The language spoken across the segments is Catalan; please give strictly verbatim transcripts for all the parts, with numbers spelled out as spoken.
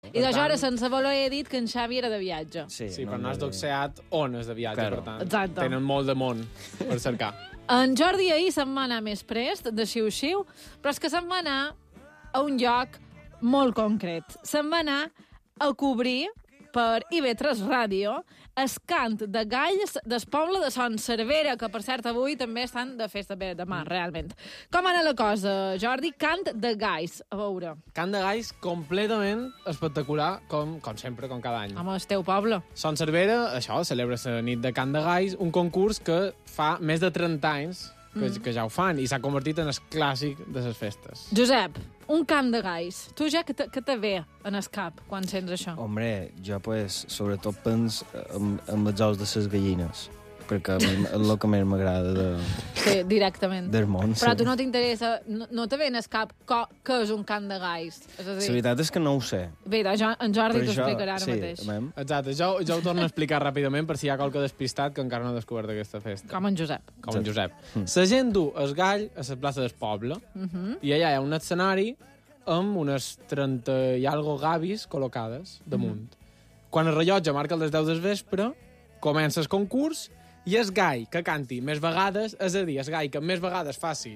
I de hora, sense voler, he dit que en Xavi era de viatge. Sí, Sí, no, però no no has de- doxeat on és de viatge, Claro. per tant. Exacte. Tenen molt de món per cercar. En Jordi ahir se'n va anar més prest, de xiu-xiu, però és que se'n va anar a un lloc molt concret. Se'n va anar a cobrir per I V tres Ràdio el cant de galls del poble de Son Cervera, que per cert avui també estan de festa, bé, demà, realment. Com anava la cosa, Jordi? Cant de galls, a veure. Cant de galls completament espectacular, com, com sempre, com cada any. Home, el teu poble. Son Cervera, això, celebra la nit de Cant de Galls, un concurs que fa més de trenta anys que, mm. que ja ho fan i s'ha convertit en el clàssic de les festes. Josep, un cant de galls. Tu ja que te, que te ve en el cap quan sents això? Hombre, jo, pues, sobretot pens en, en els ous de les gallines, perquè a mi és el que més m'agrada de, Sí, directament. del món. Però a sí. tu no t'interessa, no, no te ve en el cap co, què és un cant de galls. És a La dir, veritat és que no ho sé. bé, de, Jo- en Jordi Però t'ho això- explicarà ara sí, mateix. Mem. Exacte, jo, jo ho torno a explicar ràpidament per si hi ha qualque despistat que encara no ha descobert aquesta festa. Com en Josep. Com en Josep. La gent du el gall a la plaça del poble i allà hi ha un escenari amb unes trenta i algo gavis col·locades damunt. Quan el rellotge marca les deu del vespre, comença el concurs i el gall que canti més vegades, és a dir, el gall que més vegades faci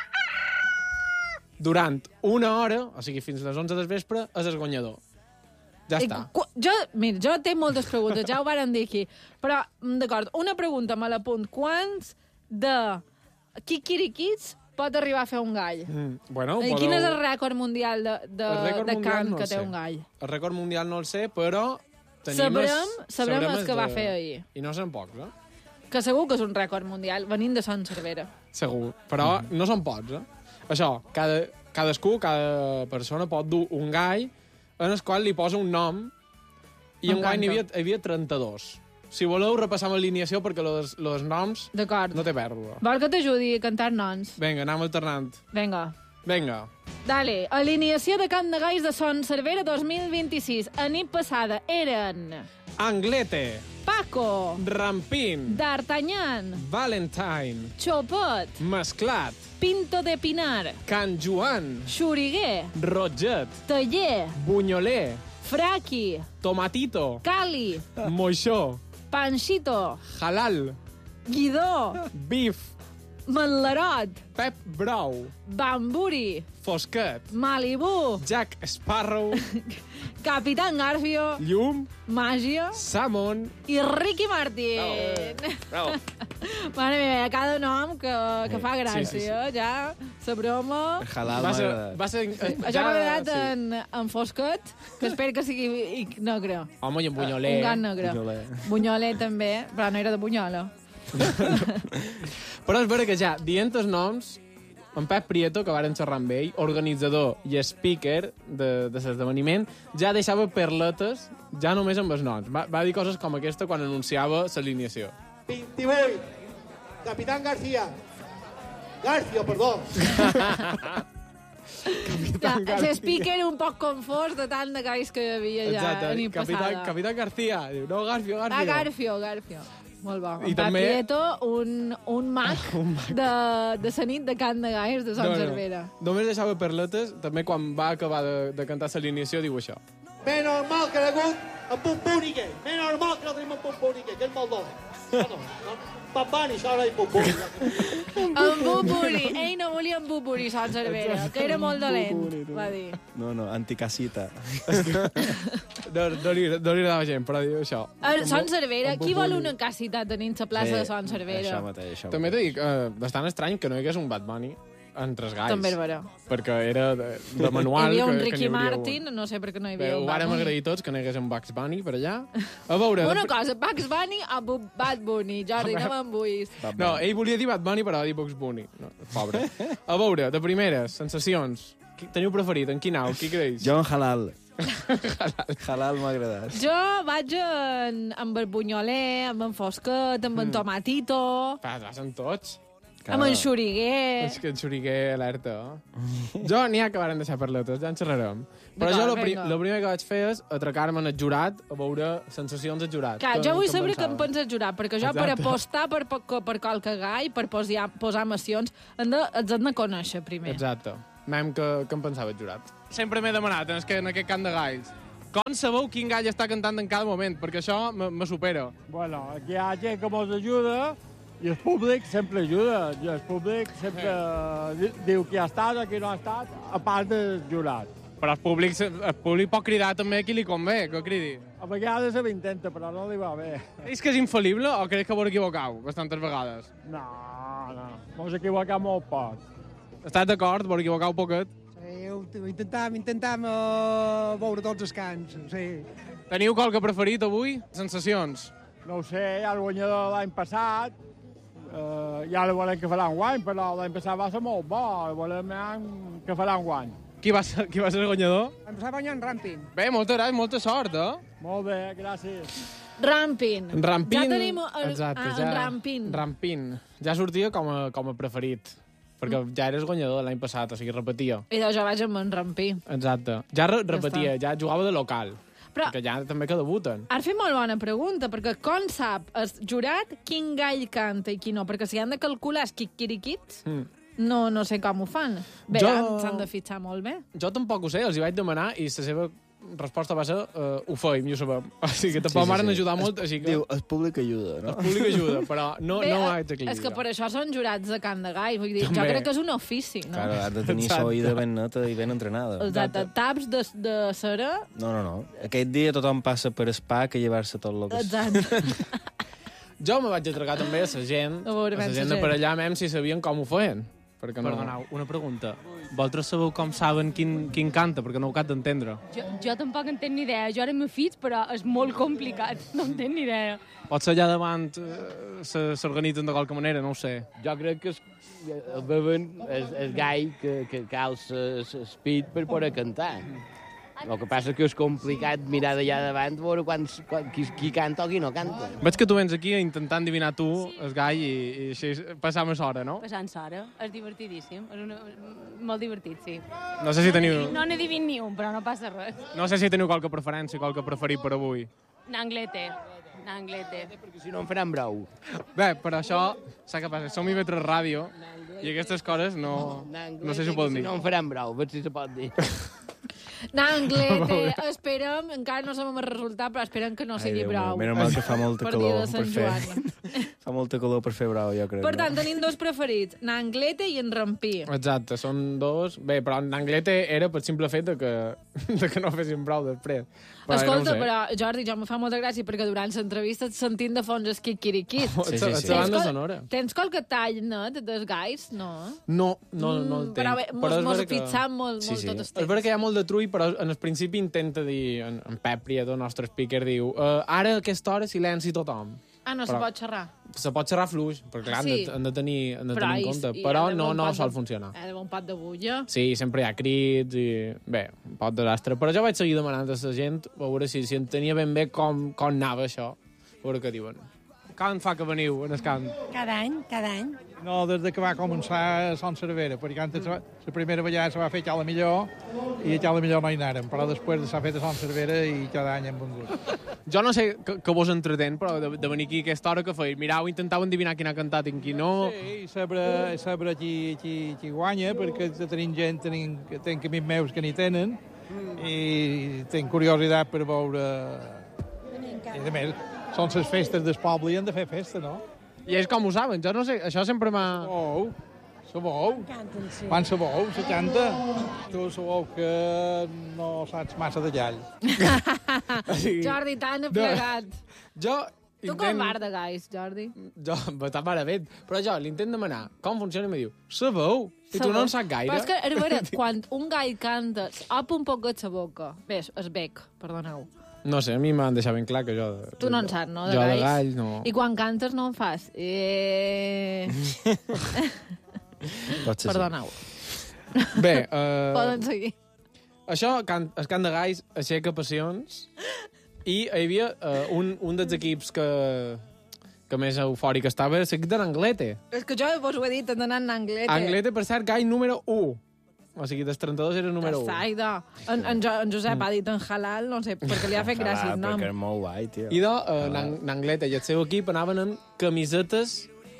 durant una hora, o sigui, fins a les onze del vespre, és el guanyador. Ja I està. cu- Jo, mira, jo tinc moltes preguntes, ja ho varen dir aquí. Però, mm, d'acord, una pregunta me l'apunt. Quants de quiquiriquits pot arribar a fer un gall? Mm, bueno, I podeu... quin és el rècord mundial de, de, El rècord de mundial cant no el que té sé. un gall? El rècord mundial no el sé, però... Tenim Sabrem, es- sabrem el es que va de- fer ahir. I no són pocs, eh? Que segur que és un rècord mundial, venint de Son Cervera. Segur. Però Mm. no són pocs, eh? Això, cada, cadascú, cada persona pot dur un gall en el qual li posa un nom i en guany n'hi havia, hi havia trenta-dos. Si voleu, repassam l'alineació perquè els noms D'acord. no té pèrdua. Vol que t'ajudi a cantar noms? Vinga, anem alternant. Vinga. Vinga. Dale, alineació de Cant de Galls de Son Cervera dos mil vint-i-sis. A nit passada eren Anglete, Paco, Rampín, D'Artagnan, Valentine, Chopot, Mesclat, Pinto de Pinar, Can Joan, Xuriguer, Roget, Taller, Bunyoler, Fraqui, Tomatito, Cali, Moixó, Panxito, Halal, Guidó, Bif, Matlarot, Pep Brou, Bamburi, Fosquet, Malibu, Jack Sparrow, Capitán Garfio, Llum, Màgia Samon... i Ricky Martin. Bravo. Mare meva, cada nom que, que fa gràcia, sí, sí. eh? Ja, la broma... Halal Va m'ha ser... agradat. Va ser eh, Això m'ha agradat en, en Fosquet, que espero que sigui i- negre. Home, i en Bunyoler. Un gat negre. Bunyoler. Bunyoler també, però no era de Bunyola. Però és vera que ja, dient els noms, en Pep Prieto, que varen xerrar amb ell, organitzador i speaker de, de l'esdeveniment, ja deixava perletes, ja només amb els noms. Va, va dir coses com aquesta quan anunciava l'alineació. veintivuit, Capitán García. García, perdó. Ja, Speaker un poc confós de tant de galls que hi havia ja Exacte, a nit Capitán, passada. Capitán García. Diu, no, Garfio, Garfio. Ah, Garfio, Garfio. Molt bo. I En Pep també- Prieto, un, un mag, de, de la nit de Cant de Galls de Son Cervera. Només deixava perletes, també quan va acabar de, de cantar l'alineació, diu això. Menys mal que l'ha hagut en Pumpúnique. Menys mal que no tenim en Pumpúnique, que és molt dolent. No, no, no. Papani, això ara és Pumpúnique. En Buburi. Ell no volia en Buburi, Son Cervera, que era molt dolent, va dir. No, no, anticasita. No, no, li, no li agradava gent, però diu això. A Son Cervera, en qui vol Buburi. una casita tenint la plaça de Son Cervera? Això mateix, això També mateix. t'he dit, eh, bastant estrany que no hi hagués un Bad Bunny entre els galls. També és vera. Perquè era de, de Hi manual havia un que, Ricky que n'hi hauria Martin, un. no sé per què no hi Bé, havia ho un Bad vàrem Bunny. agrair tots que no hi hagués un Bugs Bunny per allà. A veure... Una de- cosa, Bugs Bunny o Bu- Bad Bunny? Jordi, no m'embuïs. No, ell volia dir Bad Bunny, però va dir Bugs Bunny. No, pobre. A veure, de primeres, sensacions. Qui teniu preferit? En quin au? Qui creus? Jo en Halal. Halal m'ha agradat. Jo vaig en, amb el Bunyoler, amb en Fosquet, amb Mm. en Tomatito, Va, vas amb tots. amb en Xuriguer... És que en Xuriguer alerta. Eh? Jo n'hi ha que varen deixar perletes, ja en xerrarem. Però D'acord, jo el pri vinga. lo primer que vaig fer és atracar-me en el jurat a veure sensacions del jurat. Clar, Què- jo vull què saber què en pensava? pensa el jurat, perquè jo per Exacte. apostar per, per, per qualque gall, per posar, posar emocions, hem de, els hem de conèixer primer. Exacte. Mem, que, que en pensava el jurat? Sempre m'he demanat en, es que en aquest camp de galls. Com sabeu quin gall està cantant en cada moment? Perquè això me, me supera. Bueno, aquí hi ha gent que ens ajuda i el públic sempre ajuda. I el públic sempre eh. diu qui ha estat o qui no ha estat, a part del jurat. Però el públic, el públic pot cridar també a qui li convé, que cridi. A vegades ho intenta, però no li va bé. És que és infal·lible o creus que vos equivocau bastantes vegades? No, no, mos equivocam molt poc. Estàs d'acord? Vos equivocau poquet? Sí, ho intentam, intentam uh, veure tots els cants, sí. Teniu qualque preferit avui? Sensacions? No ho sé, hi ha el guanyador de l'any passat, uh, ja el volem que farà un guany, però l'any passat va ser molt bo, el volem que farà un guany. Qui va ser, qui va ser el guanyador? Em sap guanyar en Ramping. Bé, moltes gràcies, molta sort, eh? Molt bé, gràcies. Rampin. Rampin. Ja tenim el, Exacte, ah, ja, el Rampin. Rampin. Ja sortia com a, com a preferit, perquè mm. ja eres guanyador l'any passat, o sigui, repetia. I doncs jo vaig amb en Rampí. Exacte. Ja re repetia, ja, ja jugava de local. Però, perquè ja també que debuten. Ara fem molt bona pregunta, perquè com sap el jurat quin gall canta i qui no? Perquè si han de calcular els quiquiriquits, mm. no, no sé com ho fan. Bé, Jo- s'han de fitxar molt bé. Jo tampoc ho sé, els hi vaig demanar i la seva resposta va ser uh, ho feim, i ho sabem. O sigui que tampoc m'han ajudar molt, així que... Diu, el públic ajuda, no? El públic ajuda, però no, Bé, no ho haig d'equilibrar. és que per això són jurats de Can de Gai. Vull dir, jo També. crec que és un ofici, no? Claro, has de tenir Exacte. soïda ben neta i ben entrenada. Exacte. Taps de, de cera... No, no, no. Aquest dia tothom passa per spa que llevar-se tot el que... Exacte. Jo me vaig atracar també a la gent, A veure, a la ben gent sa de gent. per allà, mem, si sabien com ho feien. Perquè no... Perdoneu, una pregunta. Vosaltres sabeu com saben quin, quin canta? Perquè no ho cap d'entendre. Jo, jo tampoc en tenc ni idea. Jo ara m'he fit, però és molt complicat. No en tenc ni idea. Potser allà davant eh, se- s'organitzen de qualque manera, no ho sé. Jo crec que es, el beuen és el gall que, que cal l'espit per poder cantar. El que passa que és complicat mirar d'allà davant veure quants, quan, qui, qui canta o qui no canta. Veig que tu vens aquí a intentar endivinar tu el gall i, i així passar més hora, no? Passant s'hora. És divertidíssim. És una, molt divertit, sí. No sé si teniu, No n'he divin ni un, però no passa res. no sé si teniu qualque preferència, qualque preferit per avui. N'anglete. N'anglete. Perquè si no en faran brou. Bé, per això, saps què passa? Som I V tres Ràdio i aquestes coses no, no sé si ho poden Si dir. no en faran brou, veig si se pot dir. N'anglete, esperem, encara no sabem el resultat, però esperem que no Ai, sigui Déu meu, brau. menys mal que fa molta Per calor dia de Sant per fer- Joan. Fa molta calor per fer brau, jo crec. Per tant, no? tenim dos preferits, n'anglete i en Rampí. Exacte, són dos... Bé, però en Anglete era per simple fet de que, de que no fessin brou després. Però Escolta, no ho sé. però, Jordi, jo me fa molta gràcia perquè durant l'entrevista et sentint de fons el quiquiriquit. Sí, sí, sí. La banda qual- sonora. Tens qualque tall net dels gais? No. No, no, no el Mm, tenc. Però bé, mos, és mos vera que- fixam molt, Sí, molt sí. tot el És temps. veritat que hi ha molt de trull, però en el principi intenta dir, en, en Pep Prieto, el nostre speaker, diu uh, ara a aquesta hora silenci tothom. Ah, no Però- se pot xerrar. Se pot xerrar fluix, perquè clar, Sí. han, de, han de tenir, han de tenir hi- en compte. hi Però ha d'haver no, un no pot sol de- funcionar. Ha d'haver un pot de bulla. Sí, sempre hi ha crits i... Bé, un pot de desastre. Però jo vaig seguir demanant a la gent, a veure si, si entenia ben bé com, com anava això. A veure què diuen. Quan fa que veniu en el cant? Cada any, cada any. No, des de que va començar a Sant Cervera, perquè antes la primera vegada se va fer a la millor i a la millor no hi anàrem, però després s'ha fet a Sant Cervera i cada any hem vengut. Jo no sé que, que vos entretén, però de, de venir aquí a aquesta hora que feia, mirau, intentau endivinar quin ha cantat i qui no... Sí, i saber, saber qui, qui, qui guanya, perquè tenim gent, tenim, tenc amics meus que n'hi tenen, i tinc curiositat per veure... I a més, són les festes del poble i han de fer festa, no? I és com ho saben, jo no sé, això sempre m'ha... Sabou, sabou. Canten, sí. Quan sabou, se canta. Tu sabou que no saps massa de llall. Sí. Jordi, tan aplegat. Jo Tu com bar de gais, Jordi? Jo, bastant malament, però jo l'intent demanar com funciona i em diu, sabeu? I tu no en saps gaire. Però és que, a veure, quan un gai canta, opa un poc la boca. Bé, es bec, perdoneu. No sé, a mi m'han deixat ben clar que jo... Tu no en saps, no, de jo galls? de gall, no. I quan cantes no en fas. Eh... Pot ser Perdoneu. Bé, uh, Poden seguir. això, can, el cant de galls aixeca passions i hi havia uh, un, un dels equips que, que més eufòric estava, l'equip de l'Anglete. És que jo vos ho he dit, d'anar en Anglete. Anglete, per cert, gall número u. O sigui, dels trenta-dos era el número u. Saida. En, en, jo, en Josep ha dit en halal, no sé, perquè li ha fet gràcia el nom. Perquè és molt guai, tio. I de uh, n'Anglete i el seu equip anaven amb camisetes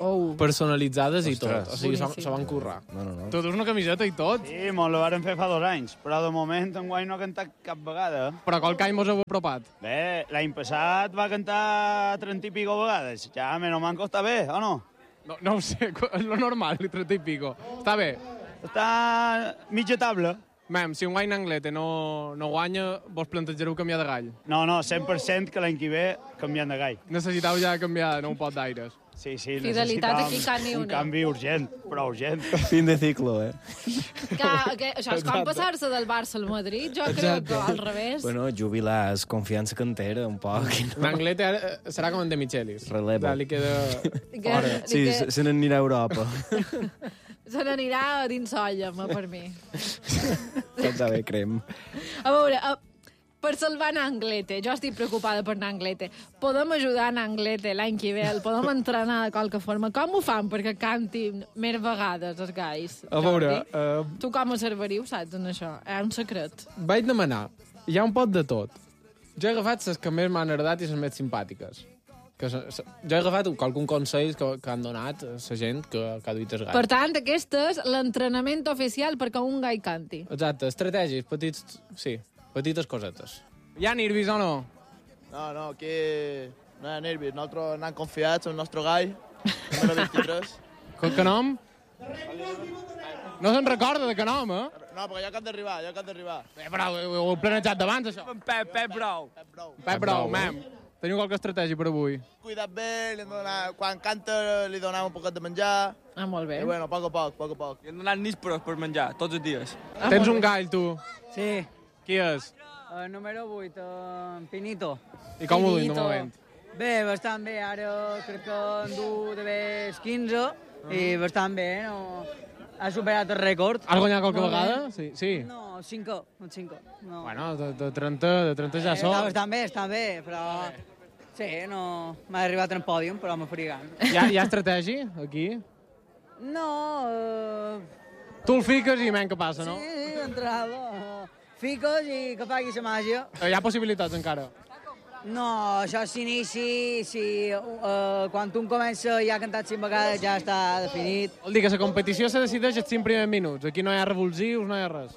Oh. personalitzades i tot. Ostres. O sigui, s'ho Boníssim. s'ho van currar. No, no, no. Tu dus una camiseta i tot. Sí, mos la varen fer fa dos anys, però de moment enguany no ha cantat cap vegada. Però qual cany mos heu apropat? Bé, l'any passat va cantar trenta i pico vegades. Ja, menys manco està bé, o no? No, no ho sé, és lo normal, trenta i pico. Està bé. Està mitja taula. Mem, si un guany Anglete no, no guanya, vos plantejareu canviar de gall. No, no, cent per cent que l'any que ve canviant de gall. Necessitau ja canviar, no un pot d'aires. Sí, sí, Fidelitat necessitàvem aquí, cal ni un una. canvi urgent, però urgent. Fin de ciclo, eh? Que, que, això és com passar-se del Barça al Madrid, jo crec Exacte. que al revés. Bueno, jubilar, és confiança cantera, un poc. No? L'Anglete ara serà com en De Michelis. Releva. Ja, li queda Que- fora. Sí, que- se, se n'anirà a Europa. Se n'anirà a dins olla, per mi. Tot va bé, crem. A veure, a, per salvar en Anglete, jo estic preocupada per en Anglete. Podem ajudar en Anglete l'any que ve, el podem entrenar de qualque forma. Com ho fan perquè cantin més vegades els gais? A veure, Jordi? uh, Tu com ho serviriu, saps, en això? És un secret. vaig demanar. Hi ha un pot de tot. Jo he agafat les que més m'han agradat i les més simpàtiques. Que se, se, jo he agafat qualcun consell que, que han donat la gent que, que ha duit el gai. Per tant, aquest és l'entrenament oficial perquè un gai canti. Exacte, estratègies, petits... Sí, petites cosetes. Hi ha nervis o no? No, no, aquí no hi ha nervis. Nosaltres anem confiats en el nostre gall, número vint-i-tres. Que, que nom? No se'n recorda de que nom, eh? No, perquè ja cap d'arribar, ja cap d'arribar. Eh, però ho, ho he planejat d'abans, això. Pep, Pep Brou. Pep Brou. Pep Brou, mem. Teniu qualque estratègia per avui? Cuidat bé, li hem donat, quan canta li donem un poquet de menjar. Ah, molt bé. I bueno, a poc a poc, a poc a poc. I hem donat nísperos per menjar, tots els dies. Ah, Tens molt un bé. gall, tu? Sí. Qui és? Uh, número vuit, uh, Pinito. I com ho duim de Pinito. moment? Bé, bastant bé. Ara crec que en du d'haver quinze i bastant bé, no? Ha superat el rècord. Has guanyat qualque Molt bé. vegada? Sí. sí. No, cinco, un cinco. No. Bueno, de, de, trenta, de trenta ja Eh, són. Està bastant bé, està bé, però... Sí, no... M'ha arribat en el pòdium, però m'ha frigat. Hi ha, hi ha estratègia, aquí? No... Uh... Tu el fiques i men, què passa, no? Sí, d'entrada. Fiques i que faci la màgia. Eh, Hi ha possibilitats encara. No, això s'inici, si uh, quan un comença i ha cantat cinc vegades ja està definit. Vol dir que la competició se decideix els cinc primers minuts. Aquí no hi ha revulsius, no hi ha res.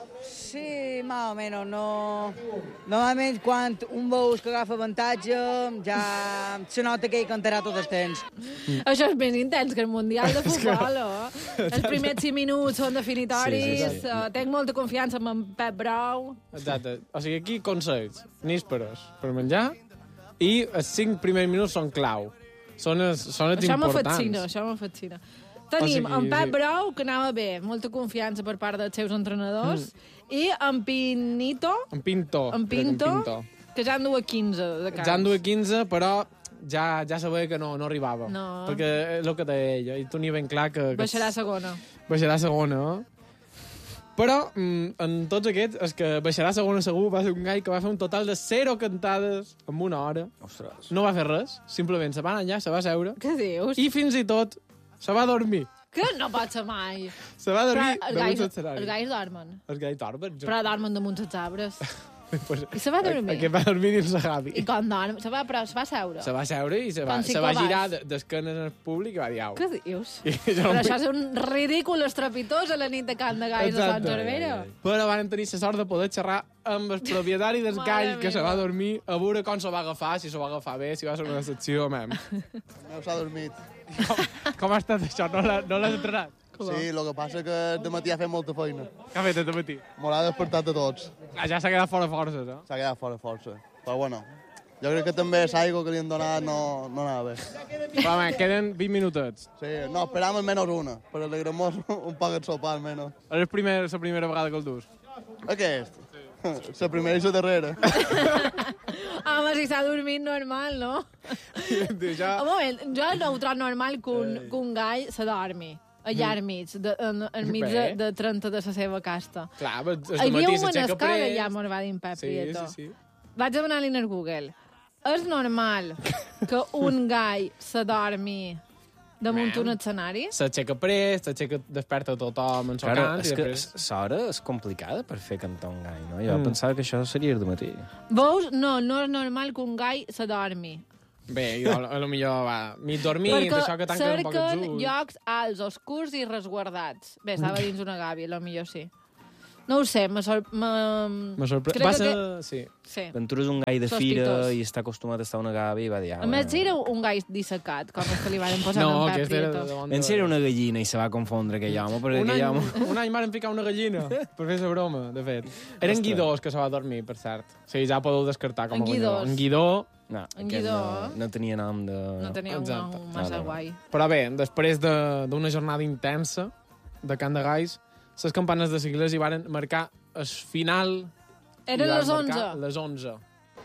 Sí, más o menos, no... Normalment, quan un veus que agafa avantatge, ja se nota que hi cantarà tot el temps. Mm. Això és més intens que el Mundial de Futbol, oh? Els primers cinc minuts són definitoris, Sí, sí, sí. Uh, tenc molta confiança en en Pep Brou. Exacte. O sigui, aquí consells, nísperos per menjar, i els cinc primers minuts són clau. Són els, són els Això m'ha importants. fascina, això m'ha fascina. Tenim O sigui, en Pep sí. Brou, que anava bé, molta confiança per part dels seus entrenadors, mm. i en Pinito, En Pinto. en crec que Pinto, Pinto. que ja en du a quinze de camps. Ja en duia quinze, però ja, ja sabia que no, no arribava. No. Perquè és el que deia ella, i tu n'hi ben clar que... que Baixarà a segona. Baixarà a segona, eh? Però, mm, en tots aquests, és que baixarà a segona segur va ser un gai que va fer un total de zero cantades en una hora. Ostres. No va fer res, simplement se va anar allà, se va seure. Què dius? I fins i tot se va dormir. Que no pot ser mai. Se va dormir Però els damunt gais, l'escenari. els gais dormen. Els gais dormen. Però dormen damunt els arbres. pues, I se va dormir. Aquest va dormir dins la gavi. I quan dorm, se va, però se va seure. Se va seure i se va, Com si se va covas. girar de- d'esquenes al públic i va dir au. Què dius? I jo Però no això és un ridícul estrepitós a la nit de Can de Gais de Sant Exacte. Cervera. Però van tenir la sort de poder xerrar amb el propietari del Mare gall que se meva. va dormir, a veure com se va agafar, si se va agafar bé, si va ser una decepció, mem. No s'ha dormit. Com, com ha estat això? No l'ha- no l'has entrenat? Sí, el que passa que de matí ha fet molta feina. Què ha fet de matí? M'ho ha despertat a tots. Ah, ja s'ha quedat fora forces, eh? S'ha quedat fora força. Però bueno, jo crec que també l'aigua que li han donat no, no anava bé. Però, home, queden vint minutets. Sí, no, esperàvem almenys una, per alegrar-nos un poc el sopar, almenys. És el primer, la primera vegada que el dus. Aquest? La primera i la darrera. Home, si s'ha dormit normal, no? ja... Un moment, jo no ho trobo normal que un, que un gall se dormi allà al mig, de, en, enmig de, Bé. de trenta de la seva casta. Clar, però Hi el havia matí un s'aixeca escala, prest. ja mos va dir en Pep Sí, Prieto. sí, sí. Vaig demanar-li en el Google. És normal que un gall se dormi damunt un escenari? S'aixeca prest, s'aixeca, desperta tothom en so Claro, cant és i que després... l'hora és complicada per fer cantar un gall, no? Jo Mm. pensava que això seria de matí. Veus? No, no és normal que un gall se dormi. Bé, jo, a lo millor va, mig dormint, Perquè això que tanquen un poc els cerquen ulls. llocs alts, oscurs i resguardats. Bé, estava dins una gàbia, a lo millor sí. No ho sé, me sor... me... Me sorprèn. Crec Va ser... que- Sí. Sí. Ventura és un gai de fira Sospitós. i està acostumat a estar a una gàbia i va dir... Ah, A més, era un gai dissecat, com els que li van posar No, en aquest Pep era Prieto. de bon Ben si era una gallina i se va confondre aquell home, perquè Un any, aquell home... un any m'han ficar una gallina per fer la broma, de fet. Eren Ostres. guidors que se va dormir, per cert. O sigui, ja podeu descartar com a En guidor. guidors. En guidor. No, En aquest Guidó. no, no tenia nom de... No tenia un Exacte. nom massa No, no. guai. Però bé, després de- d'una jornada intensa de Can de Gais, les campanes de l'església varen marcar el final... Eren i varen les marcar onze. Les onze.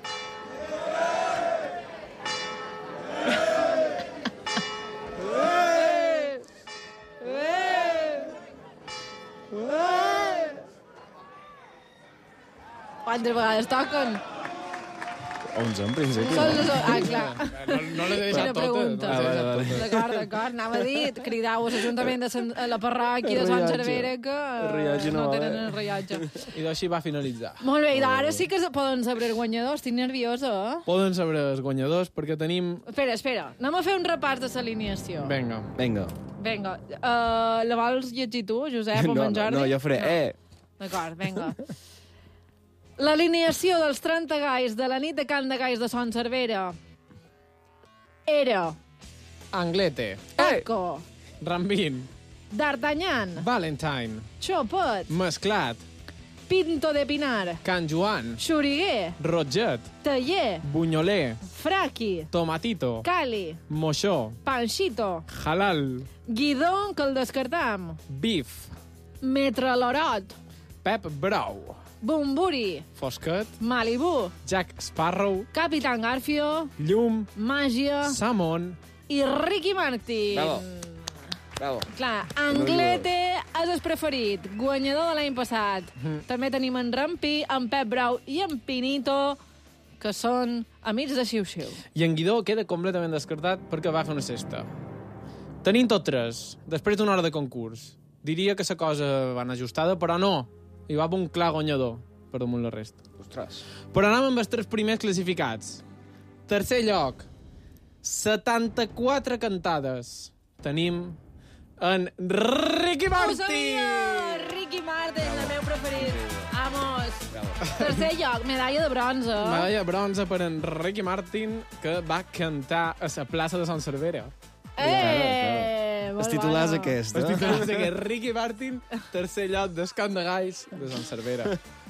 Quantes vegades toquen? onze, en principi. Són les... Ah, clar. No, no les he deixat Quina totes. pregunta. No les he deixat totes. D'acord, d'acord. Anava a dir, cridau a l'Ajuntament de Sant- a la parròquia de Sant rellotge. Cervera que El eh, rellotge no no va tenen bé. el rellotge. I d'així va finalitzar. Molt bé, i ara sí que se poden saber els guanyadors. Estic nerviosa, eh? Poden saber els guanyadors perquè tenim... Espera, espera. Anem a fer un repàs de l'alineació. Vinga. Vinga. Vinga. Uh, la vols llegir tu, Josep, o No, en no, Jordi? no, jo faré... Eh! D'acord, vinga. L'alineació dels trenta gais de la nit de Can de Gais de Son Cervera era Anglete. Paco, Rambin. D'Artagnan, Valentine. Xopet, Mesclat. Pinto de Pinar, Can Joan. Xuriguer, Roget. Taller, Bunyoler. Fraqui, Tomatito. Cali, Moixó. Panxito, Halal. Guidó, que el descartam, Beef. Metralorot, Pep Brou. Bumburi, Fosquet. Malibu, Jack Sparrow. Capitán Garfio, Llum. Màgia Samon. i Ricky Martin. Bravo. Bravo. Clar, Anglete és el preferit, guanyador de l'any passat. Mhm. També tenim en Rampi, en Pep Brau i en Pinito, que són amics de Xiu-Xiu. I en Guidó queda completament descartat perquè va fer una cesta. Tenim tot tres, després d'una hora de concurs. Diria que la cosa va anar ajustada, però no. Hi va haver un clar guanyador per damunt la resta. Ostres. Però anem amb els tres primers classificats. Tercer lloc, setanta-quatre cantades. Tenim en Ricky Ho Martin! sabia! Ricky Martin, el meu preferit. Vamos. Tercer lloc, medalla de bronze. Medalla de bronze per en Ricky Martin, que va cantar a la plaça de Sant Cervera. Eh, Els molt titulars bueno. aquest, Els eh? titulars d'aquest Ricky Martin, tercer lloc d'Escant de Gais de Sant Cervera.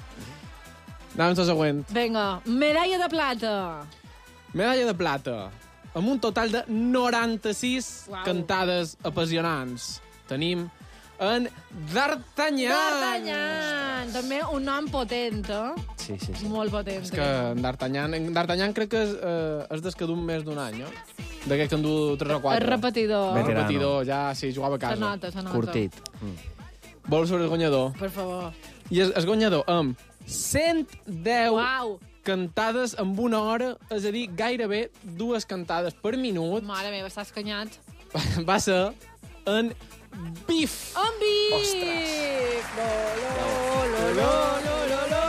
Anem amb la següent. Vinga, medalla de plata. Medalla de plata, amb un total de noranta-sis Uau. cantades apassionants. Tenim en D'Artagnan. D'Artagnan. També un nom potent, eh? Sí, sí, sí. Molt potent. És que en D'Artagnan, en D'Artagnan crec que és, eh, és des que du més d'un any, eh? D'aquest que en du tres o És quatre. repetidor. Veterano. Repetidor, ja, sí, jugava a Se casa. nota, se nota. Curtit. Mm. Vols sobre el guanyador? Per favor. I és, és guanyador amb cent deu Uau. cantades en una hora, és a dir, gairebé dues cantades per minut, Mare meva, estàs canyat. va ser en Beef. En Vic! Ostres. Lo, lo, lo, lo, lo, lo, lo,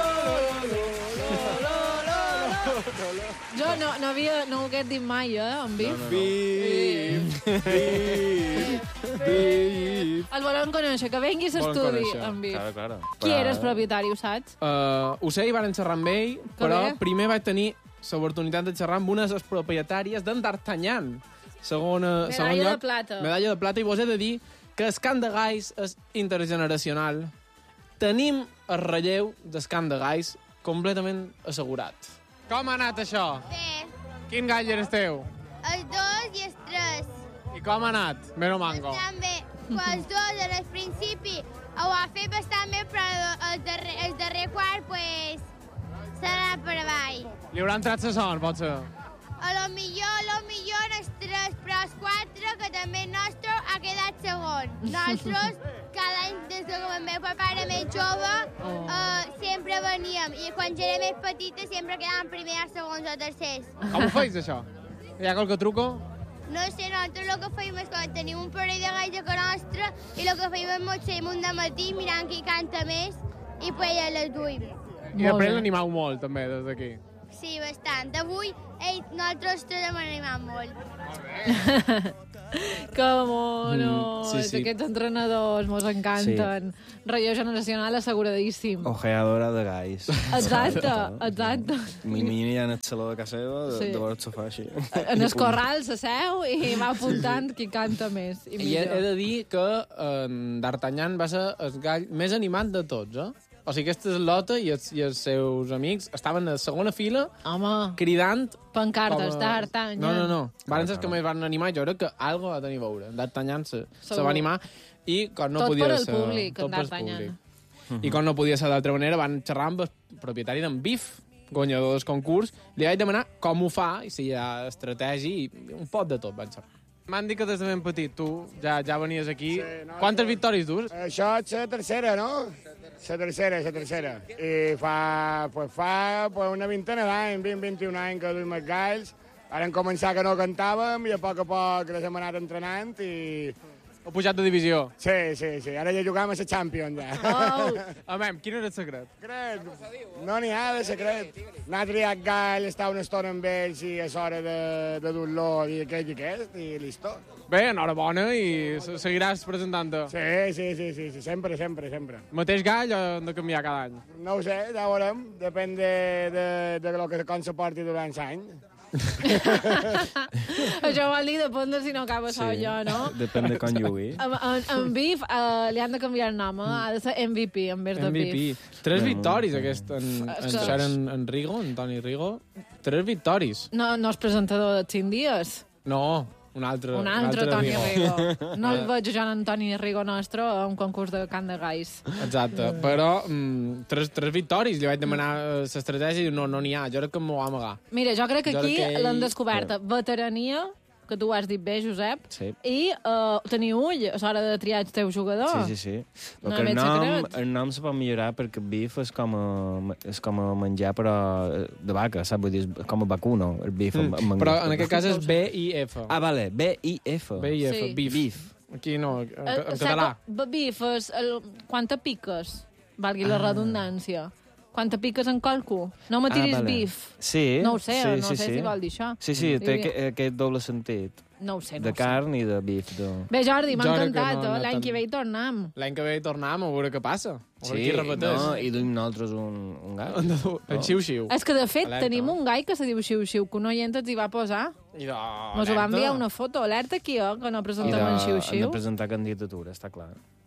Jo no, no, havia, no ho hagués dit mai, eh, en Vic. Beef. Beef. Beef. El volem conèixer, que vengui a Volen l'estudi, conèixer. en Vic. Claro, claro. Qui era el propietari, ho saps? Uh, ho sé, i varen xerrar amb ell, però bé. primer vaig tenir l'oportunitat de xerrar amb una de les propietàries d'en D'Artagnan. Segona, Medalla segon de lloc, plata. Medalla de plata, i vos he de dir que el cant de Gais és intergeneracional. Tenim el relleu del cant de Gais completament assegurat. Com ha anat això? Bé, Quin gall eres teu? els dos i els tres. I com ha anat? Mero mango. Estan bé. Pues els dos, en el principi, ho ha fet bastant bé, però el darrer, el darrer quart, pues, s'ha anat per avall. Li haurà entrat la son, potser? A lo millor, a lo millor els tres, però els quatre, que també el nostre, ha quedat segon. Nosaltres, cada any, des que el meu papa era més jove, Oh. eh, sempre veníem. I quan jo era més petita, sempre quedàvem primers, segons o tercers. Com ho feis, això? Hi ha qualque truco? No sé, nosaltres el que feim és quan tenim un parell de galls a casa nostra i el que feim és motxem un de matí mirant qui canta més i pues ja les duim. I després l'animau molt, també, des d'aquí. sí, bastant. Avui ei, nosaltres tots hem animat molt. Que mono! Mm, sí, sí. Aquests entrenadors mos encanten. Sí. Relleu generacional asseguradíssim. Ojeadora de gais. Exacte, exacte. Mi niña en el saló de casa seva, de, Sí. de veure el sofà així. En el corral s'asseu i va apuntant qui canta més. I I he, millor. he de dir que eh, D'Artagnan va ser el gall més animat de tots, eh? O sigui, aquesta Lota i els, i els seus amics estaven a segona fila Home, cridant... pancartes, com a- d'Artagnan. No, no, no. Van ser els que més van animar. Jo crec que algo va tenir a veure. D'Artagnan se, se Segur. va animar i quan no Tot podia per al ser... públic, tot en per al D'Artagnan. públic. I quan no podia ser d'altra manera van xerrar amb el propietari d'en Bif, guanyador del concurs. Li vaig demanar com ho fa i si hi ha estratègia i un pot de tot van xerrar. M'han dit que des de ben petit tu ja, ja venies aquí. Sí, no, Quantes victòries dus? Això és la tercera, no? La tercera, la tercera. I fa, pues fa pues una vintena d'anys, vint, vint-i-un anys que duim els galls. Vam començar que no cantàvem i a poc a poc les hem anat entrenant i... Heu pujat de divisió. Sí, sí, sí. Ara ja jugam a la Champions, ja. Oh. A veure, quin era el secret? Secret? No n'hi ha de secret. N'ha triat gall, estar una estona amb ells i és hora de, de dur-lo i aquest i aquest i listo. Bé, enhorabona i se- seguiràs presentant-te. Sí, sí, sí, sí, sí, sempre, sempre, sempre. Mateix gall o hem de canviar cada any? No ho sé, ja ho veurem. Depèn de, de, de lo que com se porti durant l'any. Això vol dir depèn de si no acaba sí. jo, no? Depèn de com jugui. En, en, en Bif uh, li han de canviar el nom, eh? Ha de ser M V P en vez de M V P. Bif. Tres Bueno, victòries, aquest, en, És en, que- Sharon, en Rigo, en Toni Rigo. Tres victòries. No, no és presentador de cinc dies. No, un altre. Un altre Toni Rigo. Rigo. No el veig jo en Toni Rigo nostre a un concurs de cant de gais. Exacte, però mm, tres, tres victòries. Li vaig demanar eh, l'estratègia i diu, no, no n'hi ha. Jo crec que m'ho va amagar. Mira, jo crec que Jo aquí crec que ell- l'han descoberta. Veterania, que tu ho has dit bé, Josep, Sí. i uh, tenir ull a l'hora de triar el teu jugador. Sí, sí, sí. No No que veig el, nom, secret. el nom se pot millorar perquè bif és com a, és com a menjar, però eh, de vaca, saps? Vull dir, és com a vacuno, el bif. Mm, amb, amb però en aquest cas és B I F. Ah, vale, B I F. B I F, Sí. bif. Bif. Aquí no, en, Eh, en saps català. que Bif és el... Quanta piques? Valgui la redundància. Quanta piques en colco? No me tiris Ah, vale. bif. Sí, No ho sé, sí, no sí, sé sí. si vol dir això. Sí, sí, té Sí. aquest, aquest doble sentit. No ho sé, no de ho sé. carn i de bif. De... Bé, Jordi, m'ha Jo crec que encantat, no, no, no l'any tant. que ve hi tornem. L'any que ve hi tornem a veure què passa. A veure Sí, qui repeteix. no, i duim nosaltres un, un gat. El xiu-xiu. És que, de fet, Alerta. tenim un gai que se diu Xiu-Xiu, que un oient ens hi va posar. I de... Mos ho va enviar una foto. Alerta aquí, eh, que no I presentem de, en han de Xiu-Xiu. presentar candidatura, està clar.